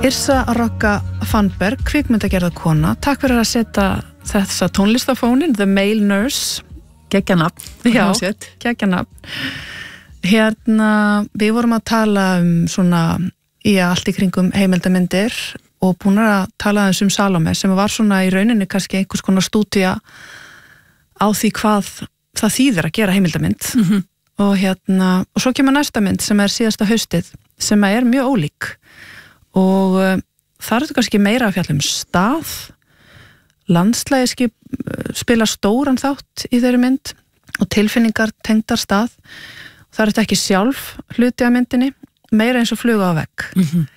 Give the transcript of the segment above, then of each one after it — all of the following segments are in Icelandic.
Yrsa Rogga Fannberg, kvikmyndagerðarkona, takk fyrir að setja þessa tónlistafónin, The Male Nurse. Geggjanafn. Já, geggjanafn. Við vorum að tala svona, allt í kringum heimildamindir og búin að tala um Salome sem var svona í rauninni kannski einhvers konar stúdía á því hvað það þýðir að gera heimildamind. Og svo kemur næsta mynd sem síðasta haustið sem mjög ólík. Og þar þetta kannski meira að fjalla stað, landslægi spila stóran þátt í þeirri mynd og tilfinningar tengdar stað. Það þetta ekki sjálf hluti af myndinni, meira eins og fluga á vegg.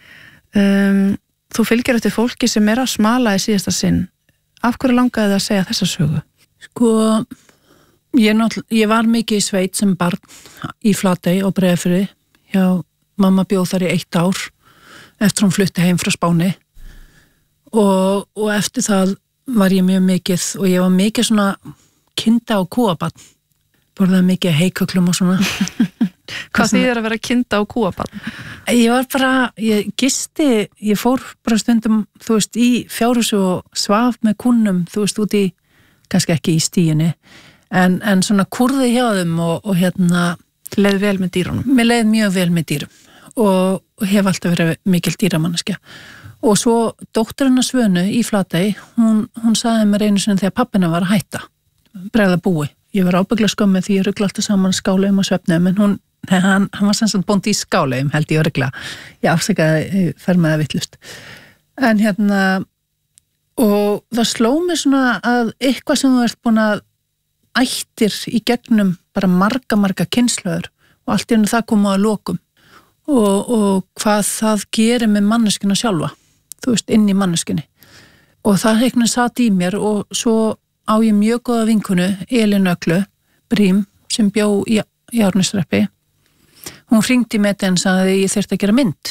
Þú fylgir eftir fólki sem að smala í síðasta sinn. Af hverju langaði það að segja þessa sögu? Sko, ég var mikið í sveit sem barn í Flatey og Breiðafirði. Já, mamma bjóð þar í 1 ár. Eftir hún flutti heim frá Spáni og eftir það var ég mjög mikið og ég var mikið svona kinda og kúabarn, borðaði mikið heiköklum og svona. Hvað þýðir að vera kinda og kúabarn? Ég gisti, ég fór bara stundum, í fjárhúsi og svaf með kúnnum, út í, kannski ekki í stíginni, en svona kurði hjá þeim og leið vel með dýrunum? Mér leið mjög vel með dýrum. Og hef alltaf verið mikil dýramanneskja. Og svo dótturinn Svönu í Flatey, hún sagði mér einu sinni þegar pappina var að hætta, bregða búi. Ég var ábygglega skömmið því ég rugla alltaf saman skálaugum og svefnum, en hann var sem sagt bóndi í skálaugum, held ég örgla. Ég afsakaði fer með það vittlust. En og það sló mér svona að eitthvað sem þú ert búin að ættir í gegnum bara marga kynslóður og allt í einu það kom að lokum. Og hvað það gerir með manneskuna sjálfa, inn í manneskunni. Og það einhvern satt í mér og svo á ég mjög góða vinkunu, Elín Öglu, Brím, sem bjó í Árneshreppi. Hún hringdi með þetta en sagði að ég þyrfti að gera mynd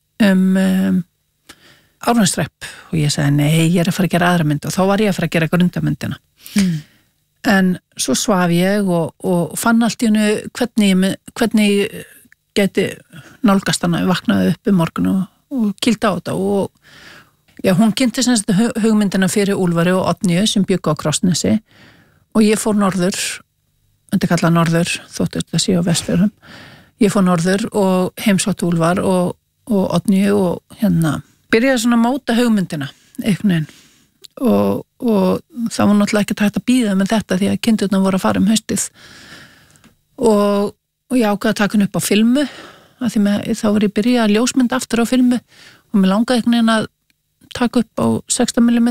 Árneshrepp og ég sagði nei, ég að fara að gera aðra mynd og þá var ég að fara að gera grundamyndina. En svo svaf ég og fann allt í hennu hvernig geti nálgast hana, vaknaði upp morgun og kýldi á þetta og já, hún kynnti semst hugmyndina fyrir Úlfari og Oddnýju sem bjuggu á Krossnesi og ég fór norður, þetta kallað norður, þótt þetta sé á Vestfjörðum. Ég fór norður og heimsótti Úlfar og Oddnýju og byrjaði svona að móta hugmyndina einhvern veginn og það var náttúrulega ekki hægt að bíða með þetta því að kindurna voru að fara haustið og ég ákvaði að taka henni upp á filmu af því þá var ég byrjað að ljósmynda aftur á filmu og mér langaði einhvern veginn að taka upp á 16 mm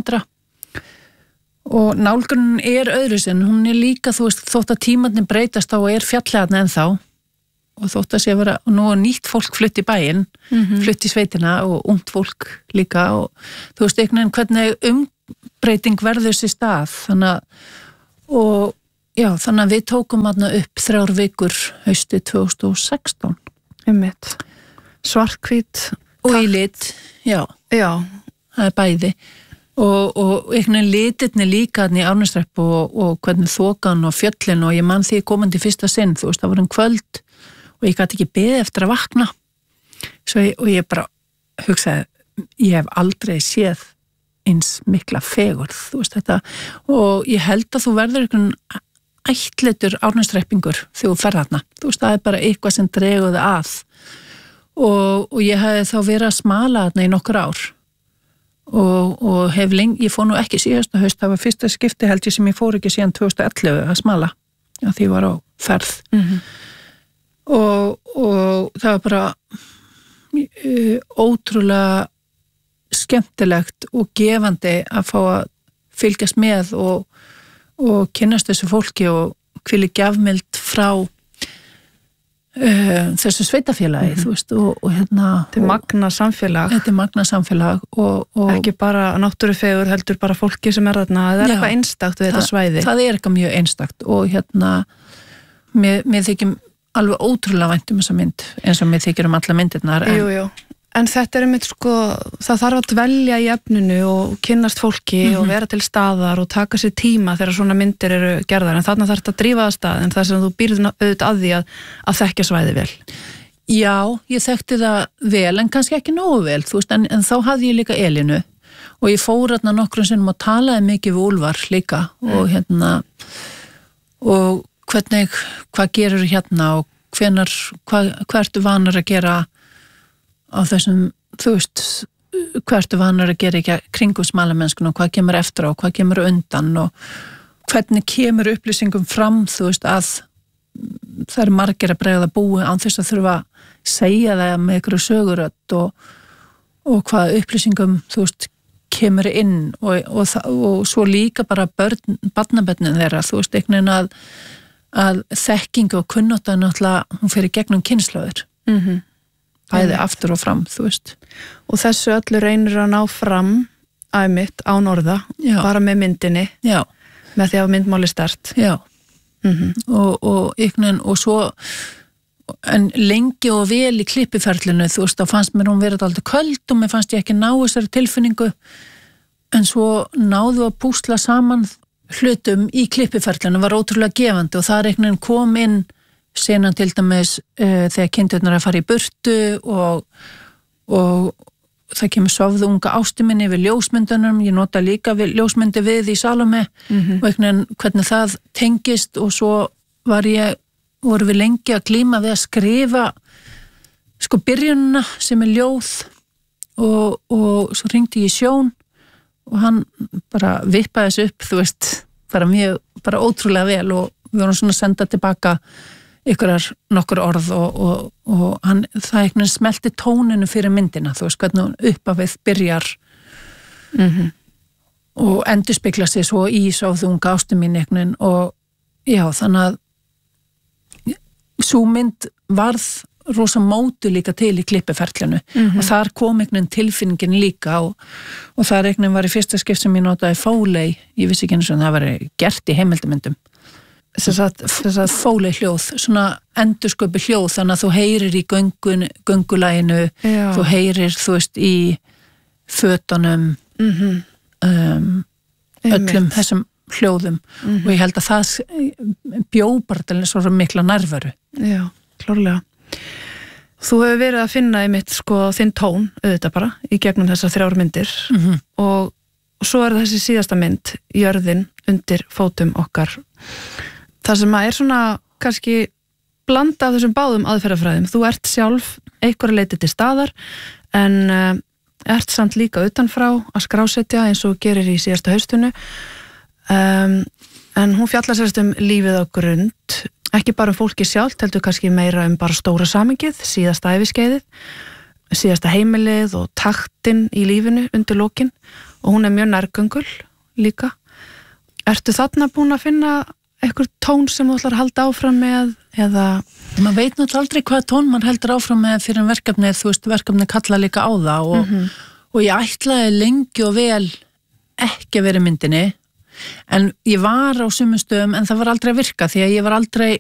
og nálgunin öðru sinn, hún líka þótt að tímarnir breytast á og fjalliðarna ennþá og þótt að sé að vera, og nú nýtt fólk flutt í bæinn, flutt í sveitina og ungt fólk líka og einhvern veginn hvernig umbreyting verður sér stað þannig að við tókum upp 3 vikur haustið 2016. Svarthvít og í lit, já, það bæði og einhvern litirni líka í Árneshrepp og hvernig þokan og fjöllin og ég man því komandi fyrsta sinn, það var kvöld og ég gæti ekki beðið eftir að vakna og ég bara hugsaði, ég hef aldrei séð eins mikla fegurð, þetta og ég held að þú verður einhvern ættleitur Árneshreppingur þegar þú ferð þarna. Það bara eitthvað sem dregur það að og ég hef þá verið að smala þarna í nokkur ár og hef ég fór nú ekki síðasta haust, það var fyrsta skipti held ég sem ég fór ekki síðan 2011 að smala, því ég var á ferð og það var bara ótrúlega skemmtilegt og gefandi að fá að fylgjast með og kynnast þessu fólki og hvíli gjafmild frá þessu sveitafélagi og þetta magna samfélag og ekki bara náttúrufegur heldur bara fólki sem þarna, það eitthvað einstakt við þetta svæði. Það eitthvað mjög einstakt og mér þykir alveg ótrúlega vænt þessa mynd eins og mér þykir alla myndirnar Jú. En þetta einmitt það þarf að dvelja í efninu og kynnast fólki og vera til staðar og taka sér tíma þegar svona myndir eru gerðar en þarna þarf þetta að drífa það stað en það sem þú býrð auðvitað að því að þekkja svæði vel. Já, ég þekkti það vel, en kannski ekki nógu vel, þú veist, en þá hafði ég líka Elínu og ég fór þarna nokkrum sinnum og talaði mikið við Úlfar líka og og hvernig, hvað gerur hérna og hvenar, hvað ertu vanar að gera á þessum, þú veist, hvað ertu vanar að gera ekki kringum smalamennskuna og hvað kemur eftir og hvað kemur undan og hvernig kemur upplýsingum fram, þú veist, að það er margir að bregða búi án þess að þurfa að segja það með ykkur sögurödd og hvað upplýsingum, þú veist, kemur inn og svo líka bara barnabörnin þeirra, þú veist, einhvern veginn að þekkingu og kunnátta náttúrulega, hún fer í gegnum kynslóðir bæði aftur og fram, þú veist. Og þessu öllu reynir að ná fram æmitt án orða, bara með myndinni, með því að myndmáli stert. Já, og einhvern veginn, og svo en lengi og vel í klippiferlinu, þú veist, þá fannst mér hún verið alltaf köld og mér fannst ég ekki ná þessari tilfinningu, en svo náðu að púsla saman hlutum í klippiferlinu, var ótrúlega gefandi og það er einhvern veginn kom inn senan til dæmis þegar kindurnar að fara í burtu og það kemur sofðu unga ástu minni við ljósmyndunum, ég nota líka ljósmyndi við í Salome og einhvern veginn hvernig það tengist og svo voru við lengi að glíma við að skrifa sko byrjunina sem er ljóð og svo ringdi ég Sjón og hann bara vippaði þessu upp, þú veist, bara ótrúlega vel og við vorum svona að senda tilbaka nokkur orð og hann, það einhvern smelti tóninu fyrir myndina, þú veist, hvernig hún uppafið byrjar og endurspegla sig svo í sofðunga ástu mín einhvern og já, þannig að sú mynd varð rosa mótu líka til í klippiferlinu og þar kom einhvern tilfinningin líka og það einhvern var í fyrsta skipt sem ég notaði Foley, ég vissi ekki eins og það var gert í heimildamyndum Foley hljóð, svona endursköpi hljóð, þannig að þú heyrir í göngulæginu, þú heyrir, þú veist, í fötunum öllum þessum hljóðum og ég held að það bjó bara til svo mikla nærveru. Já, klárlega. Þú hefur verið að finna einmitt sko þinn tón auðvitað bara í gegnum þessar 3 myndir og svo er þessi síðasta mynd, jörðin undir fótum okkar. Það sem er svona kannski blanda af þessum báðum aðferðafræðum. Þú ert sjálf einhverju leyti til staðar en ert samt líka utanfrá að skrásetja eins og gerir í síðasta haustinu. En hún fjallar sérst lífið á grund, ekki bara fólki sjálft, heldur kannski meira bara stóra samhengið, síðasta æviskeiðið, síðasta heimilið og taktinn í lífinu undir lokin og hún mjög nærgöngul líka. Ertu þarna búin að finna eitthvað tón sem þú ætlar að halda áfram með eða? Maður veit náttúrulega aldrei hvað tón maður heldur áfram með fyrir en verkefnið, þú veist, verkefnið kalla líka á það og ég ætlaði lengi og vel ekki að vera í myndinni. En ég var á sumum stöðum en það var aldrei að virka því að ég var aldrei